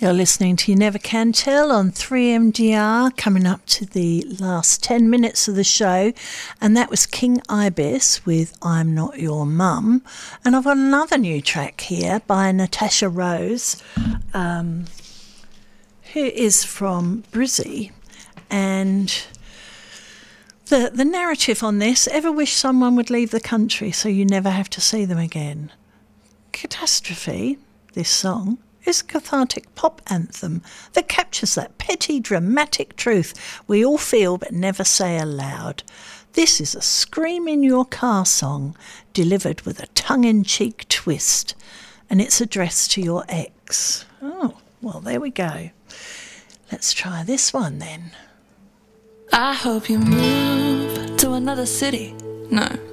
You're listening to You Never Can Tell on 3MDR, coming up to the last 10 minutes of the show, and that was King Ibis with I'm Not Your Mum. And I've got another new track here by Natasha Rose, who is from Brizzy, and the narrative on this: ever wish someone would leave the country so you never have to see them again? Catastrophe, this song, is a cathartic pop anthem that captures that petty, dramatic truth we all feel but never say aloud. This is a scream-in-your-car song delivered with a tongue-in-cheek twist, and it's addressed to your ex. Oh, well, there we go. Let's try this one then. I hope you move to another city. No,